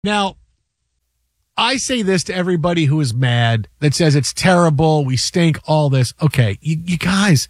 Now, I say this to everybody who is mad that says it's terrible, we stink, all this. Okay, you guys,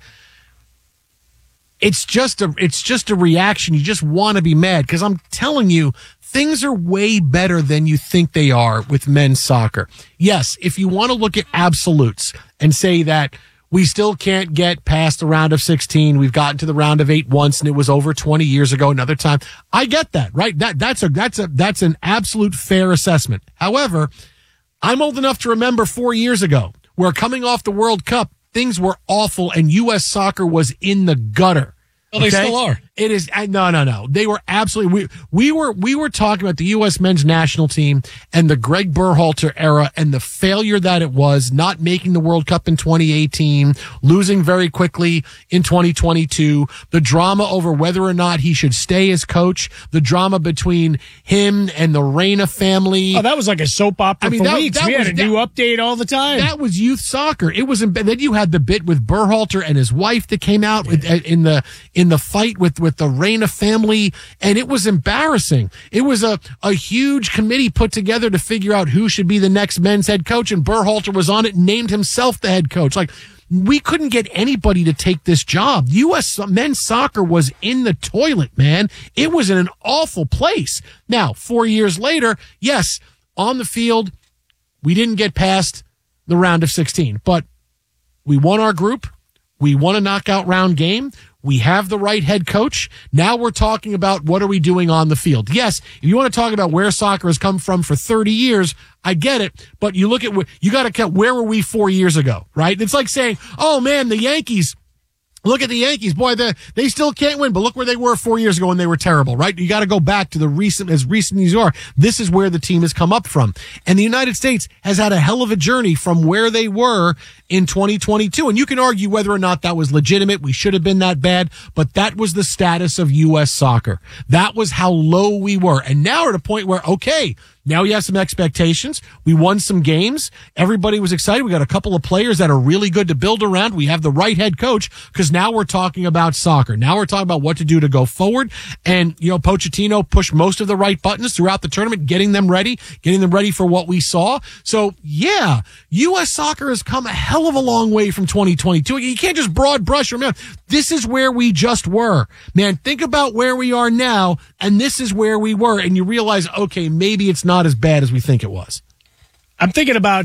it's just a reaction. You just want to be mad because I'm telling you, things are way better than you think they are with men's soccer. Yes, if you want to look at absolutes and say that we still can't get past the round of 16. We've gotten to the round of 8 once, and it was over 20 years ago. Another time, I get that, right? That's an absolute fair assessment. However, I'm old enough to remember 4 years ago, where coming off the World Cup, things were awful, and U.S. soccer was in the gutter. Well, they still are. It is no. They were absolutely. We were talking about the U.S. men's national team and the Greg Berhalter era and the failure that it was, not making the World Cup in 2018, losing very quickly in 2022. The drama over whether or not he should stay as coach. The drama between him and the Reyna family. Oh, that was like a soap opera for weeks. We had a new update all the time. That was youth soccer. It was. Then you had the bit with Berhalter and his wife that came out in the fight with the Reyna family, and it was embarrassing. It was a huge committee put together to figure out who should be the next men's head coach, and Berhalter was on it and named himself the head coach. Like, we couldn't get anybody to take this job. U.S. men's soccer was in the toilet, man. It was in an awful place. Now, 4 years later, yes, on the field, we didn't get past the round of 16, but we won our group. We won a knockout round game. We have the right head coach. Now we're talking about what are we doing on the field. Yes, if you want to talk about where soccer has come from for 30 years, I get it. But you look at, you got to count, where were we 4 years ago, right? It's like saying, oh man, the Yankees, look at the Yankees. Boy, they still can't win, but look where they were 4 years ago when they were terrible, right? You got to go back to as recent as you are. This is where the team has come up from. And the United States has had a hell of a journey from where they were in 2022. And you can argue whether or not that was legitimate. We should have been that bad, but that was the status of U.S. soccer. That was how low we were. And now we're at a point where, okay, now we have some expectations. We won some games. Everybody was excited. We got a couple of players that are really good to build around. We have the right head coach because now we're talking about soccer. Now we're talking about what to do to go forward. And, Pochettino pushed most of the right buttons throughout the tournament, getting them ready for what we saw. So, yeah, U.S. soccer has come a hell of a long way from 2022. You can't just broad brush. Remember, this is where we just were. Man, think about where we are now, and this is where we were. And you realize, okay, maybe it's not as bad as we think it was. I'm thinking about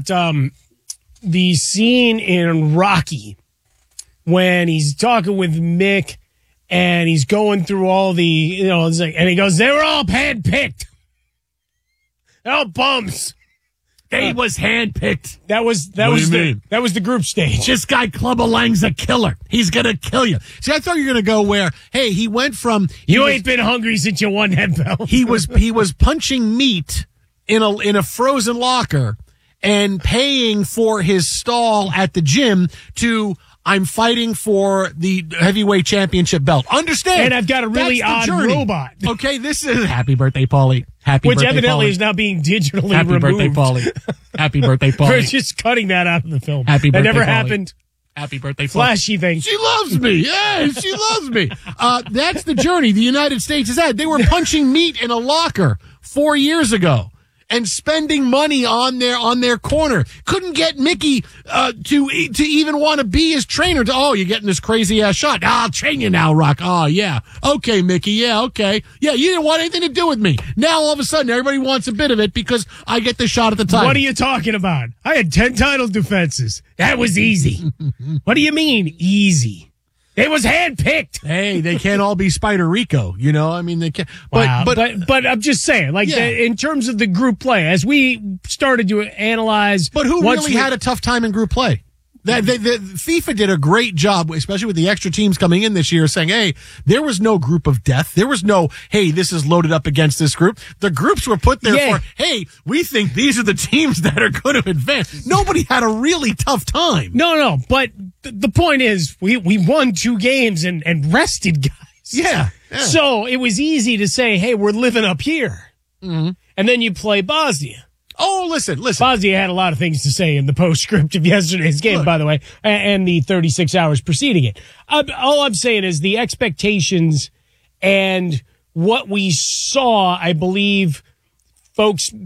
the scene in Rocky when he's talking with Mick and he's going through all the, and he goes, they were all handpicked. They're all bums. They was handpicked. That was the group stage. This guy Clubber Lang's a killer. He's gonna kill you. See, I thought you were gonna go where, hey, he went from ain't been hungry since you won that belt. he was punching meat in a frozen locker and paying for his stall at the gym to, I'm fighting for the heavyweight championship belt. Understand? And I've got a really odd robot. Okay, this is happy birthday, Paulie. Which evidently is now being digitally Happy removed. Birthday, Paulie. Happy birthday, Paulie. We're just cutting that out of the film. Happy birthday, that never Paulie. happened. Happy birthday, Paulie. Flashy thing. She loves me. Yeah, she loves me. That's the journey the United States has had. They were punching meat in a locker 4 years ago and spending money on their corner. Couldn't get Mickey to even want to be his trainer. You're getting this crazy ass shot. I'll train you now, Rock. Oh yeah, okay, Mickey. Yeah, okay. Yeah, you didn't want anything to do with me. Now all of a sudden everybody wants a bit of it because I get the shot at the time. What are you talking about? I had 10 title defenses. That was easy. What do you mean easy? It was handpicked. Hey, they can't all be Spider Rico, I mean, they can't. But I'm just saying, in terms of the group play, as we started to analyze. But who really had a tough time in group play? The FIFA did a great job, especially with the extra teams coming in this year, saying, hey, there was no group of death. There was no, hey, this is loaded up against this group. The groups were put there for, hey, we think these are the teams that are going to advance. Nobody had a really tough time. No, but the point is we won 2 games and rested guys. Yeah. So it was easy to say, hey, we're living up here. Mm-hmm. And then you play Bosnia. Oh, listen. Bosnia had a lot of things to say in the postscript of yesterday's game, by the way, and the 36 hours preceding it. All I'm saying is the expectations and what we saw, I believe, folks